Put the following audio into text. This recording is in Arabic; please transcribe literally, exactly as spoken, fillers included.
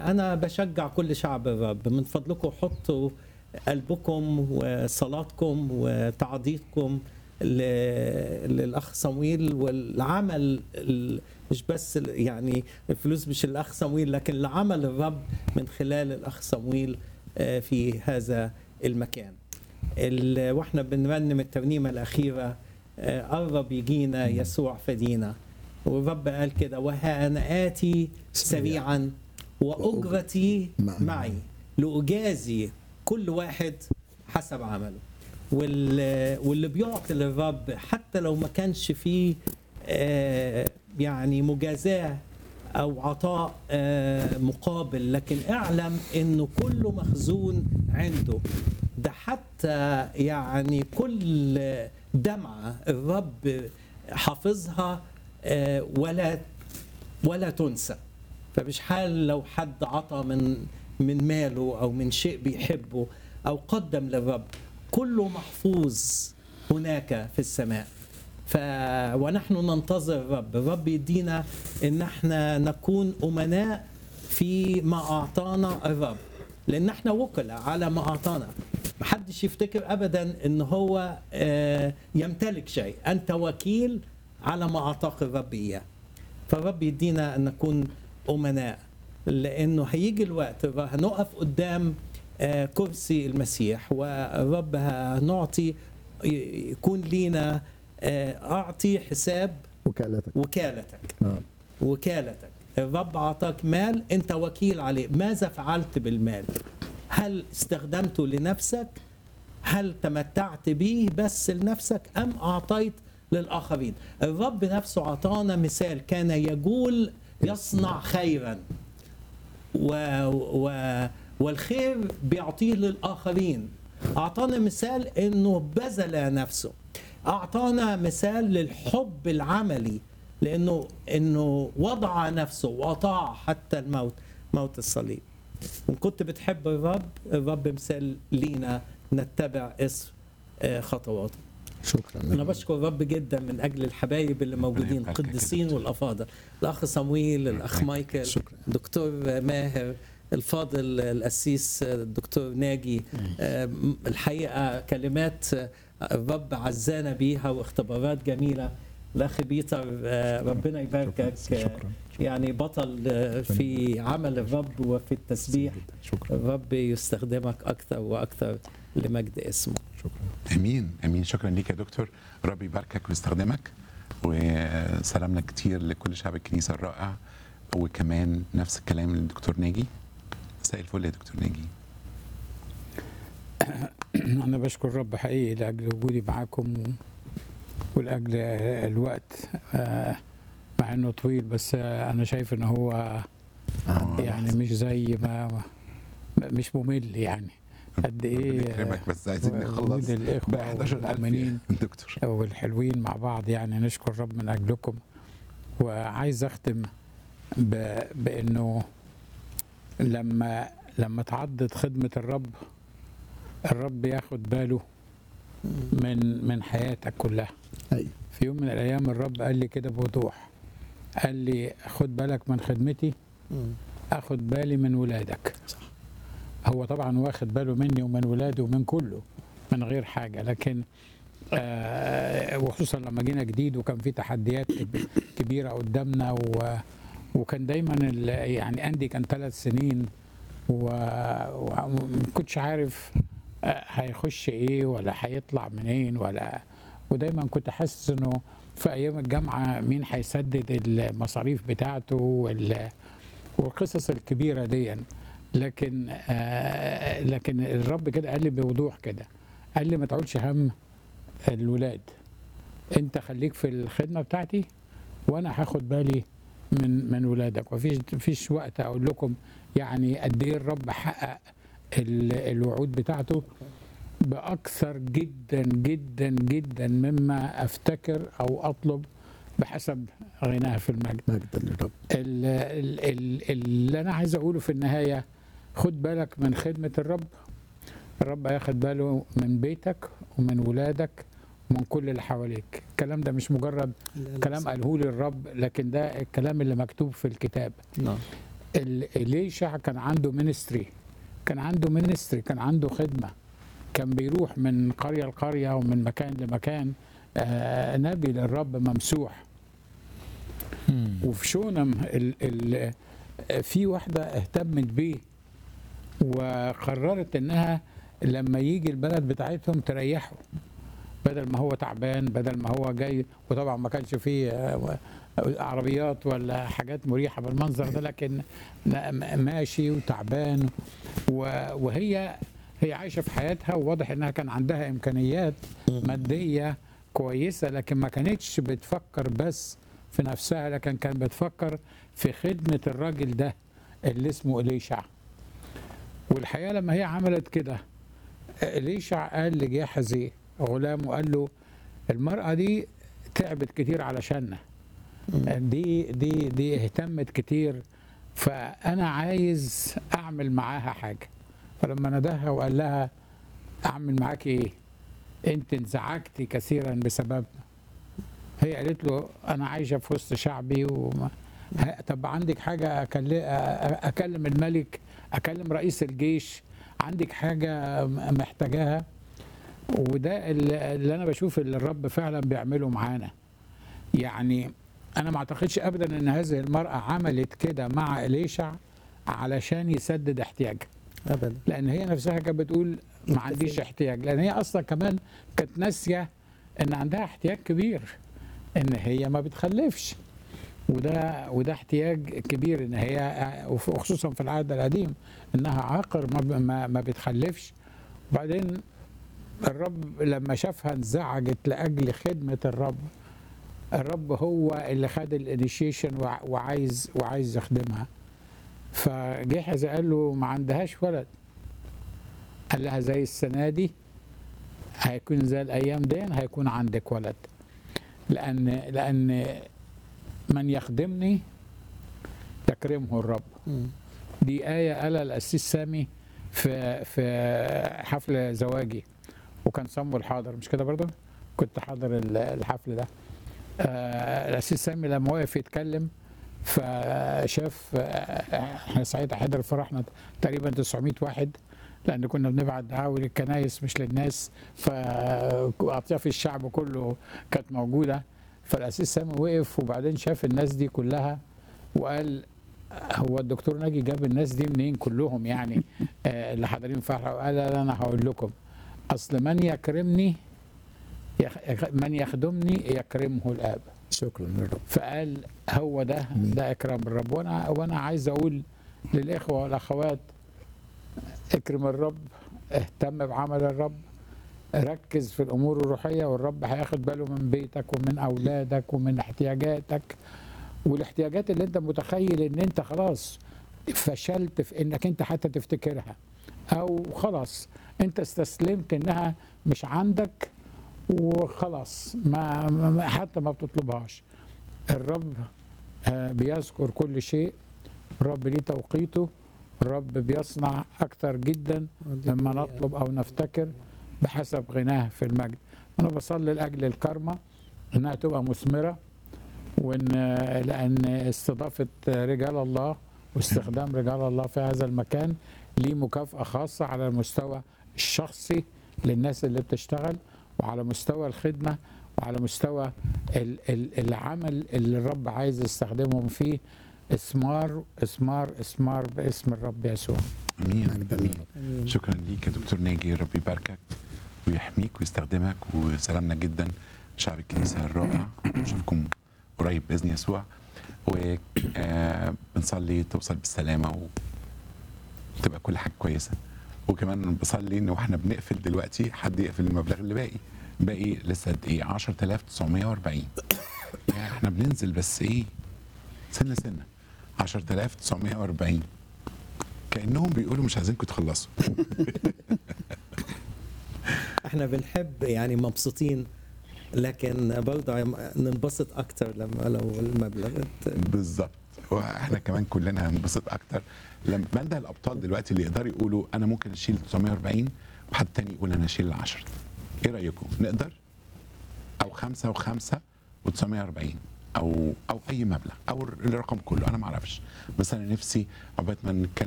فأنا بشجع كل شعب الرب من فضلكم حطوا قلبكم وصلاتكم وتعضيدكم للأخ صمويل والعمل، مش بس يعني الفلوس مش الأخ صمويل، لكن لعمل الرب من خلال الأخ صمويل في هذا المكان. واحنا بنرنم الترنيمة الأخيرة قرب يجينا يسوع فدينا، والرب قال كده: وها أنا آتي سريعا وأجرتي معي لأجازي كل واحد حسب عمله. واللي بيعطي للرب حتى لو ما كانش فيه يعني مجازاة أو عطاء مقابل، لكن اعلم إنه كله مخزون عنده. ده حتى يعني كل دمعة الرب حافظها ولا ولا تنسى. فمش حال لو حد عطى من من ماله أو من شيء بيحبه أو قدم للرب، كله محفوظ هناك في السماء. ف ونحن ننتظر الرب. الرب يدينا ان احنا نكون امناء في ما اعطانا الرب، لان احنا وكلاء على ما اعطانا. محدش يفتكر ابدا ان هو يمتلك شيء، انت وكيل على ما اعطاك الرب اياه. فالرب يدينا ان نكون امناء، لانه هيجي الوقت هنقف قدام كرسي المسيح، والرب هنعطي يكون لينا أعطي حساب وكالتك وكالتك نعم. وكالتك. الرب أعطاك مال، أنت وكيل عليه. ماذا فعلت بالمال؟ هل استخدمته لنفسك؟ هل تمتعت به بس لنفسك أم أعطيت للآخرين؟ الرب نفسه أعطانا مثال، كان يقول يصنع خيرا و... و... والخير بيعطيه للآخرين. أعطانا مثال أنه بذل نفسه. أعطانا مثال للحب العملي، لأنه إنه وضع نفسه وأطاع حتى الموت، موت الصليب. وإن كنت بتحب الرب، الرب مثال لينا نتبع اسم خطواته. شكرا. أنا بشكر الرب جدا من أجل الحبايب اللي موجودين، القديسين والأفاضل، الأخ صمويل، الأخ مايكل، شكرا. دكتور ماهر، الفاضل القسيس الدكتور ناجي. الحقيقة كلمات الرب عزانا بيها واختبارات جميلة. الأخ بيتر ربنا يباركك، يعني بطل في عمل الرب وفي التسبيح. شكرا. الرب يستخدمك أكثر وأكثر لمجد اسمه. شكرا. امين امين. شكرا ليك يا دكتور، ربي يباركك ويستخدمك، وسلامنا كتير لكل شعب الكنيسه الرائع. وكمان نفس الكلام للدكتور ناجي. مساء الفل يا دكتور ناجي. أنا بشكر الرب حقيقي لأجل وجودي معاكم ولأجل الوقت، مع إنه طويل، بس أنا شايف إن هو يعني مش زي ما مش ممل يعني. قد إيه يكرمك، بس عايزين نخلص الإخوة والمؤمنين دكتور والحلوين مع بعض، يعني نشكر الرب من أجلكم. وعايز أختم بإنه لما لما تعضد خدمة الرب، الرب ياخد باله من من حياتك كلها. أي. في يوم من الأيام الرب قال لي كده بوضوح، قال لي خد بالك من خدمتي، أخد بالي من ولادك. صح. هو طبعا واخد باله مني ومن ولاده ومن كله من غير حاجة، لكن آه وخصوصا لما جينا جديد وكان في تحديات كبيرة قدامنا، و وكان دايما يعني أندي كان ثلاث سنين وما كنتش عارف هيخش ايه ولا هيطلع منين، ولا ودايما كنت حاسس انه في ايام الجامعه مين هيسدد المصاريف بتاعته والقصص الكبيره دي. لكن آه لكن الرب كده قال لي بوضوح كده، قال لي ما تعولش هم الولاد، انت خليك في الخدمه بتاعتي وانا هاخد بالي من من ولادك. ومفيش فيش وقت اقول لكم يعني قد ايه الرب حقق الوعود بتاعته باكثر جدا جدا جدا مما افتكر او اطلب بحسب غناها في المجد. مجدا للرب. اللي انا عايز اقوله في النهايه، خد بالك من خدمه الرب. الرب هياخد باله من بيتك ومن ولادك ومن كل اللي حواليك. الكلام ده مش مجرد كلام قاله لي الرب، لكن ده الكلام اللي مكتوب في الكتاب. نعم. ال- إليشع كان عنده مينستري، كان عنده مينستري كان عنده خدمة، كان بيروح من قرية لقرية ومن مكان لمكان، آه نبي للرب ممسوح. وفي شونم ال ال في واحدة اهتمت بيه وقررت انها لما يجي البلد بتاعتهم تريحه، بدل ما هو تعبان، بدل ما هو جاي. وطبعا ما كانش فيه آه، عربيات ولا حاجات مريحة بالمنظر ده، لكن م- ماشي وتعبان، و- وهي هي عايشة في حياتها، وواضح انها كان عندها امكانيات مادية كويسة، لكن ما كانتش بتفكر بس في نفسها، لكن كان بتفكر في خدمة الراجل ده اللي اسمه إليشع. والحقيقة لما هي عملت كده، إليشع قال لجيحزي غلامه، قال له المرأة دي تعبت كتير علشاننا، دي دي دي اهتمت كتير، فأنا عايز أعمل معاها حاجة. فلما نداها وقال لها أعمل معاك إيه؟ أنت انزعجتي كثيرا بسببنا. هي قالت له أنا عايشة في وسط شعبي وما ه- طب عندك حاجة أكل- أكلم الملك، أكلم رئيس الجيش، عندك حاجة محتاجاها؟ وده اللي اللي أنا بشوف اللي الرب فعلا بيعمله معانا. يعني أنا ما أعتقدش أبدا أن هذه المرأة عملت كده مع إليشع علشان يسدد احتياجها، ابدا. لان هي نفسها كانت بتقول ما عنديش احتياج، لان هي اصلا كمان كانت ناسيه ان عندها احتياج كبير، ان هي ما بتخلفش، وده وده احتياج كبير، ان هي وخصوصا في العهد القديم انها عاقر ما ما, ما بتخلفش. وبعدين الرب لما شافها انزعجت لاجل خدمه الرب، الرب هو اللي خد الانيشيشن وعايز وعايز يخدمها. فجحز قال له ما عندهاش ولد، قال لها زي السنة دي هيكون زي الأيام دي هيكون عندك ولد، لأن لأن من يخدمني يكرمه الرب. دي آية قالها القسيس سامي في في حفل زواجي، وكان سمو الحاضر، مش كده برضه؟ كنت حاضر ال- الحفل ده. آه، القسيس سامي لما وقف يتكلم فشاف، آه، احنا ساعتها حضر فرحنا تقريبا تسعمائة واحد، لان كنا بنبعت دعاوي للكنايس مش للناس، فاطياف الشعب كله كانت موجوده. فالاسيس سامي وقف وبعدين شاف الناس دي كلها وقال هو الدكتور ناجي جاب الناس دي منين كلهم يعني آه، اللي حاضرين فرحه؟ وقال لا انا هقول لكم، اصل من يكرمني يخ- من يخدمني يكرمه الاب. شكرا يا رب. فقال هو ده ده اكرام الرب. وانا وانا عايز اقول للاخوه والاخوات اكرم الرب، اهتم بعمل الرب، ركز في الامور الروحيه، والرب هياخد باله من بيتك ومن اولادك ومن احتياجاتك، والاحتياجات اللي انت متخيل ان انت خلاص فشلت في انك انت حتى تفتكرها، او خلاص انت استسلمت انها مش عندك وخلاص ما ما- حتى ما بتطلبهاش. الرب آه، بيذكر كل شيء، الرب ليه توقيته، الرب بيصنع أكثر جدا مما نطلب أو نفتكر بحسب غناه في المجد. أنا بصلي لأجل الكرمة إنها تبقى مثمرة، وإن لأن استضافة رجال الله واستخدام رجال الله في هذا المكان ليه مكافأة خاصة على المستوى الشخصي للناس اللي بتشتغل، وعلى مستوى الخدمة، وعلى مستوى ال- ال- العمل اللي الرب عايز يستخدمهم فيه. اسمار اسمار اسمار باسم الرب يسوع. امين امين. شكرا ليك يا دكتور ناجي، ربي يباركك ويحميك ويستخدمك، وسلامنا جدا شعب الكنيسه الرائع. نشوفكم قريب باذن يسوع، وبنصلي توصل بالسلامه وتبقى كل حاجه كويسه. وكمان بصلي ان واحنا بنقفل دلوقتي حد يقفل المبلغ اللي باقي باقي لسه قد ايه؟ عشرة آلاف وتسعمائة وأربعين. يعني احنا بننزل بس ايه، سنه سنه. عشرة آلاف وتسعمائة وأربعين كانهم بيقولوا مش عايزينكم تخلصوا. احنا بنحب يعني مبسوطين، لكن برضه ننبسط اكتر لما لو المبلغ بالظبط، واحنا كمان كلنا هننبسط اكتر لما بنده الابطال دلوقتي اللي يقدروا يقولوا انا ممكن اشيل تسعمائة وأربعين، وحد تاني يقول انا اشيل العشرة. ايه رايكم؟ نقدر؟ او خمسة وخمسة وتسعمائة وأربعين، او او اي مبلغ او الرقم كله، انا ما اعرفش، بس انا نفسي عقبال ما نتكلم